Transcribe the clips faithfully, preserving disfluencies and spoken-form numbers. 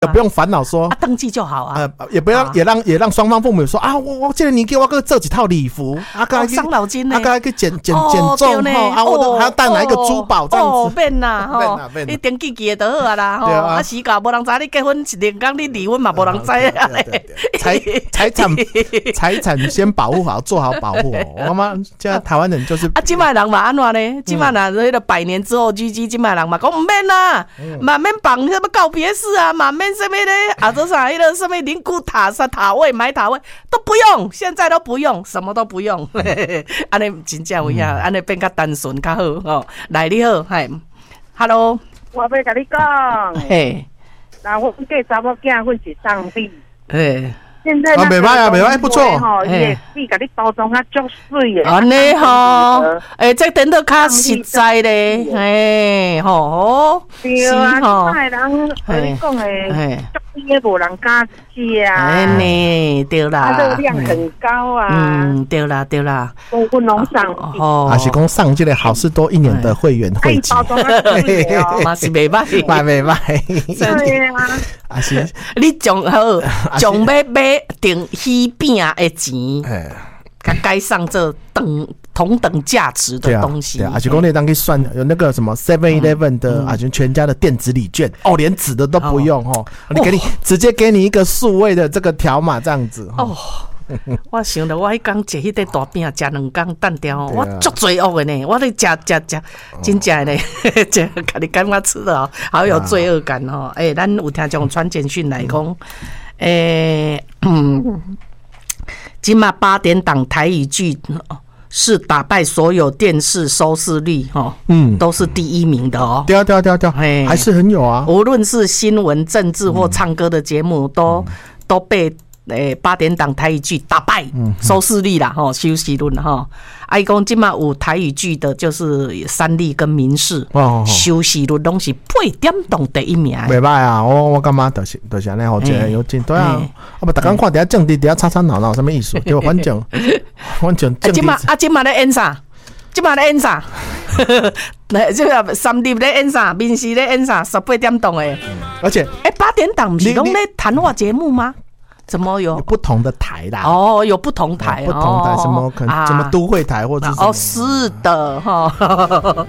也不用烦恼说啊，登记就好啊。 呃，也不要、啊、也让也让双方父母说啊，我我记得你给我个这几套礼服，啊， 刚伤脑筋呢， 啊，刚去减减减重哈，啊，我都还要带哪一个珠宝这样子。 哦，免啦，吼，你登记记就好啊啦，吼，啊，时到无人知你结婚一年讲你离婚嘛，无人知啊。 财财产财产先保护好，做好保护哦。我妈现在台湾人就是啊，今麦人嘛安怎呢？今麦人那个百年之后，G G 今麦人嘛讲唔免啦，嘛免绑什么告别式啊，嘛免什么咧啊，这啥迄个什么灵骨塔、啥塔位、买塔位都不用，现在都不用，什么都不用。安尼真正有影，安尼变较单纯较好吼。来你好，嗨 ，Hello， 我要甲你讲， 嘿， 那我嫁查某囝，阮是上帝， 嘿。 现在啊，袂歹啊，袂歹，不错。 吼，也比甲你包装较足水的。 安尼吼，诶，这等到较实在咧，嘿，吼， 对啊，现在人和你讲诶，足水的无人敢食啊。 哎呢，对啦， 热量很高啊。 嗯，对啦，对啦。 我阮拢上哦， 还是讲上这个好事多一年的会员会籍， 包装较水的哦， 嘛是袂歹， 歹袂歹。 对啊， 啊是， 你仲好，仲要买订喜饼的钱，甲改上这等同等价值的东西。 对啊，而且讲你当去算有那个什么 Seven Eleven 的，而且全家的电子礼券，哦，连纸的都不用哦，你给你直接给你一个数位的这个条码这样子哦。 我想到我迄天食迄块大饼，食两工蛋条，我足罪恶的呢。我咧食食食，真正的呢，食，甲你感觉吃的好有罪恶感哦。诶，咱有听众传简讯来讲，诶，嗯，今嘛八点档台语剧是打败所有电视收视率哈，嗯，都是第一名的哦。 对啊对啊对啊对啊，还是很有啊。 无论是新闻、政治或唱歌的节目，都都被。诶，八点档台语剧打败收视率啦，吼，收视率哈。啊，伊讲即马有台语剧的，就是三立跟民视，哦，收视率拢是八点档第一名。 袂歹啊，我我感觉就是就是安尼，好这有劲对啊。啊不，逐工看底下政治底下吵吵闹闹，什么意思？对，反正反正。啊， 即马啊，即马咧演啥？即马咧演啥？即个三立咧演啥？民视咧演啥？十八点档诶。 而且， 诶，八点档不是拢咧谈话节目吗？怎么有有不同的台啦？ 哦，有不同台， 不同台什么可能什么都会台或者是哦，是的哈。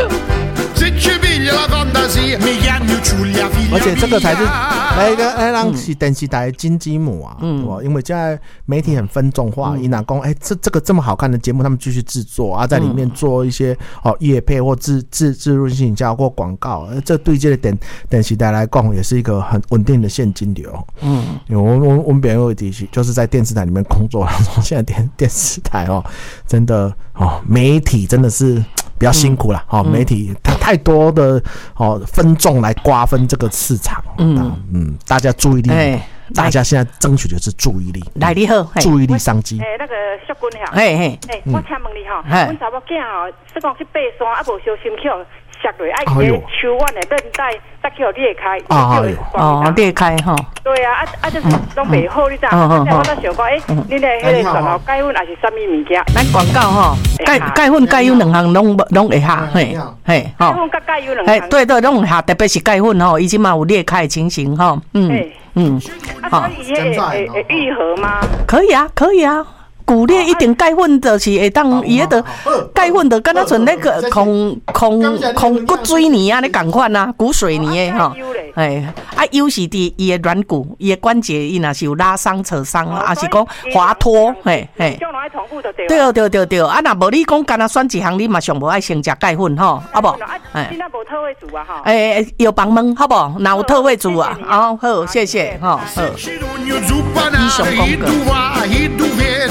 而且这个才是来一个来让是电视台金鸡母啊，嗯，因为现在媒体很分众化，伊拿讲哎，这这个这么好看的节目，他们继续制作啊，在里面做一些哦业配或自自自入性加或广告，这对这个电电视台来讲也是一个很稳定的现金流。嗯，因为我我我们别人有地区就是在电视台里面工作，现在电电视台哦，真的哦，媒体真的是。比较辛苦啦，嗯哦、媒体它太多的哦分众来瓜分这个市场，嗯嗯，大家注意力，欸、大家现在争取的是注意力。 来你好， 注意力商机。 诶、欸，那个小君哈， 嘿嘿， 诶、欸，我请问你哈，阮查某囝吼，说讲去爬山，啊无小心巧摔落，啊伊个手腕的韧带搭去裂开， 哦哦裂开哈。 对啊，啊啊就是拢袂好，你知？我在想讲，诶，你咧迄个转头钙粉还是什么物件？ 咱广告吼，钙钙粉、钙油两项拢拢会下，嘿嘿， 钙粉甲钙油两项， 对对，拢下，特别是钙粉吼，伊即嘛有裂开的情形吼，嗯嗯， 啊，所以迄个会会愈合吗？ 可以啊，可以啊。骨裂一点钙粉就是会当伊迄个钙粉的，敢若像那个空空空骨水泥啊，你共款啊，骨水泥诶吼，哎啊，油是伫伊诶软骨，伊诶关节伊若是有拉伤、扯伤，啊是讲滑脱，嘿嘿。对哦对对对，啊若无你讲干若选一项，你嘛上无爱先食钙粉吼，好无？ 哎，现在无特惠组啊哈。 诶，药房问好无？若有特惠组啊？好好，谢谢吼，好。以上讲过。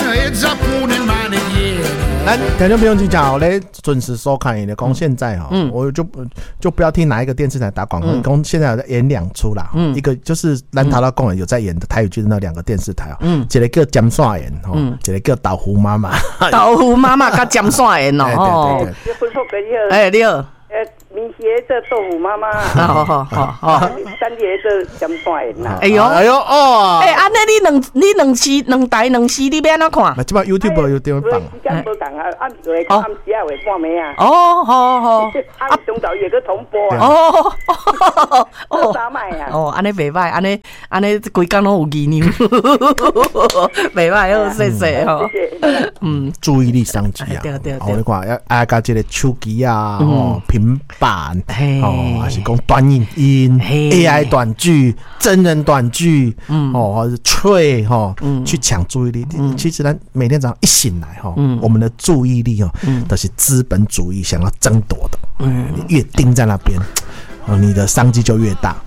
咱听众朋友就讲，我咧准时收看你的讲现在哈，嗯、我就就不要听哪一个电视台打广告，讲、嗯、现在有在演两出啦，嗯、一个就是咱头头讲的有在演的台语剧的那两个电视台哦，嗯、一个叫尖山演吼，嗯、一个叫豆腐妈妈， 豆腐妈妈甲尖山演哦， 对对对， 哎你好。 明爷做豆腐妈妈， 好好好好， 三爷做咸蛋圆啦。 哎呦哎呦哦！ 哎，安尼你两你两期两台两期你要安怎看？ 那即摆 YouTube 有点放。 时间无共啊，暗时会暗时啊会半暝啊。 哦，好好。 啊，中昼也个同播啊。 哦哦，三麦啊。 哦，安尼袂歹，安尼安尼规工拢有技能，袂歹，好谢谢吼。 嗯，注意力商机啊。 对对对。 我你看要爱甲即个手机啊，哦，平板，哦，还是讲短影音、A I 短剧、真人短剧，哦，或者吹哈，去抢注意力。其实咱每天早上一醒来哈，我们的注意力哦，都是资本主义想要争夺的。嗯，你越盯在那边，哦，你的商机就越大。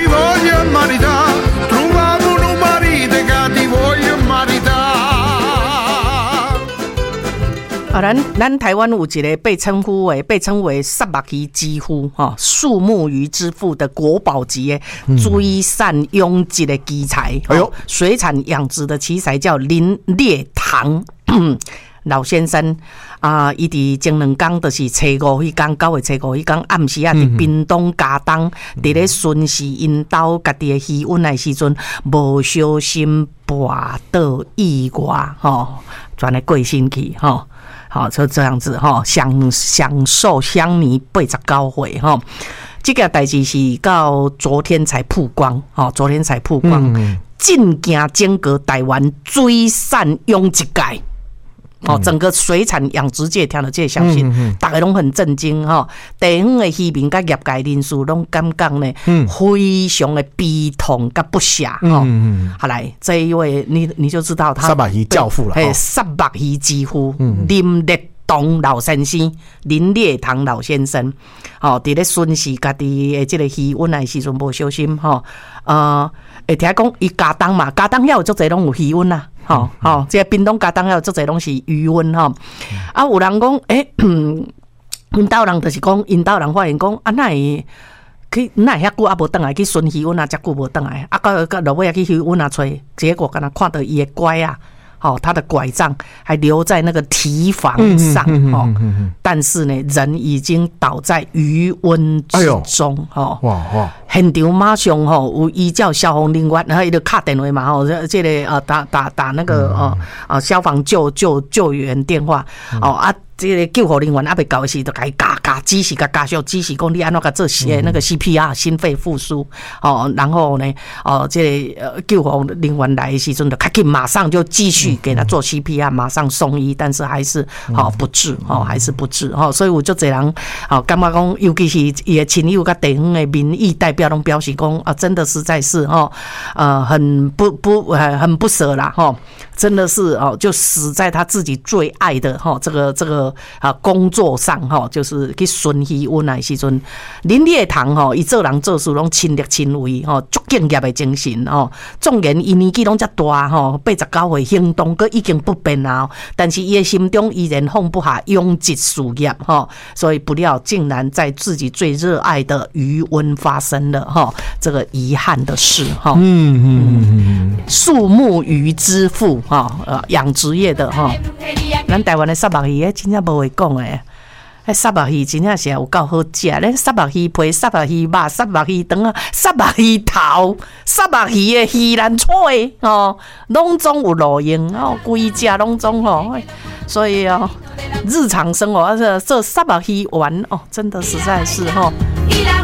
啊，咱咱台湾有一个被称呼为被称为萨目鱼之父哈，树木鱼之父的国宝级的水产养殖的奇才，哎呦，水产养殖的奇才叫林烈堂老先生啊，伊伫前两天就是初五迄天，九月初五迄天暗时啊，伫屏东加东，伫咧巡视因兜家己的渔温的时阵，无小心跋倒意外，吼，全个过身去，吼。好，就这样子哈，享享受乡尼八十九岁哈，这个代志是到昨天才曝光，哈，昨天才曝光，震惊整个台湾水产养殖界。哦，整个水产养殖界听到这个消息，大家拢很震惊哈。地方的渔民甲业界人士拢感觉呢，非常的悲痛甲不舍哈。好来，这一位你你就知道他萨目鱼教父了， 哎，萨目鱼之父林烈堂老先生，林烈堂老先生，哦，伫咧巡视家己的这个渔温的时阵无小心哈，呃，会听讲伊加东嘛，加东遐有足侪拢有渔温啦。吼吼，即个屏东加东还有足侪拢是渔温吼，啊有人讲，诶、欸，因兜人就是讲，因兜人发现讲，啊，那会去那遐久啊无倒来去巡渔温啊，遮久无倒来，啊，到到落尾啊去渔温啊吹，结果敢若看到伊的拐啊。哦，他的拐杖还留在那个堤防上哦，但是呢，人已经倒在余温之中哦。哇哇！现场马上吼有依照消防人员，然后伊就打电话嘛吼，这这个呃打打打那个呃呃消防救救救援电话哦啊。这个救护人员还没到时，就给加加指示，加加上指示讲你安怎个做些那个 C P R 心肺复苏哦，然后呢，哦，这个呃救护人员来的时阵，就赶紧马上就继续给他做 C P R， 马上送医，但是还是哦不治哦，还是不治哦，所以有足侪人哦感觉讲，尤其是伊的亲友甲地方的民意代表拢表示讲啊，真的实在是哦呃很不不呃很不舍啦哈、哦，真的是哦就死在他自己最爱的哈、哦、这个这个。啊，工作上哈，就是去巡渔温的时阵，林烈堂哈，伊做人做事拢亲力亲为哈，足敬业的精神哦。纵然伊年纪拢遮大哈，八十九岁行动佫已经不便啊，但是伊的心中依然放不下养殖事业哈，所以不料竟然在自己最热爱的渔温发生了哈这个遗憾的事哈。嗯嗯嗯，树木鱼之父哈，呃，养殖业的哈，咱台湾的萨目鱼诶，真正。无会讲诶，迄萨目鱼真正是有够好食。咱萨目鱼皮、萨目鱼肉、萨目鱼肠啊、萨目鱼头、萨目鱼诶鱼兰菜哦，拢总有路用哦，规只拢总哦。所以哦，日常生活这这萨目鱼丸哦，真的实在是哦。